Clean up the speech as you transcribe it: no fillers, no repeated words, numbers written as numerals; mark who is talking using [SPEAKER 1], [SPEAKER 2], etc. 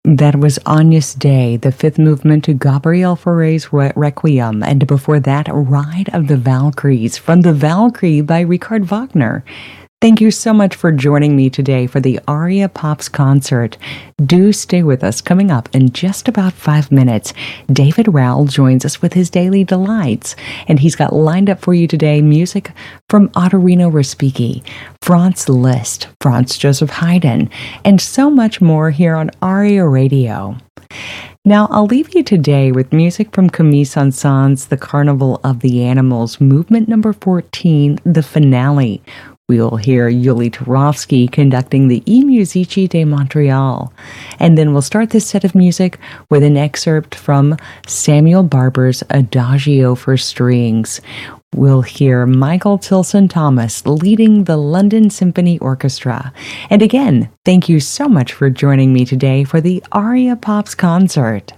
[SPEAKER 1] That was Agnus Dei, the fifth movement to Gabriel Fauré's Requiem, and before that, Ride of the Valkyries from The Valkyrie by Richard Wagner. Thank you so much for joining me today for the Aria Pops concert. Do stay with us. Coming up in just about 5 minutes, David Rowell joins us with his Daily Delights, and he's got lined up for you today music from Ottorino Respighi, Franz Liszt, Franz Joseph Haydn, and so much more here on Aria Radio. Now, I'll leave you today with music from Camille Saint-Saëns' The Carnival of the Animals, movement number 14, the finale. We'll hear Yuli Turovsky conducting the I Musici de Montreal. And then we'll start this set of music with an excerpt from Samuel Barber's Adagio for Strings. We'll hear Michael Tilson Thomas leading the London Symphony Orchestra. And again, thank you so much for joining me today for the Aria Pops concert.